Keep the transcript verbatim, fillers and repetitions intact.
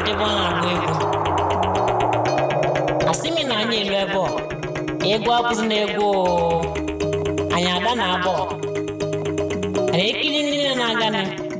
ndị bụ na-agba egwu asị m na anyị elu ebe ọ egwu abụzi na egwu anyị ada na abụọ na ekiri ndị na-aga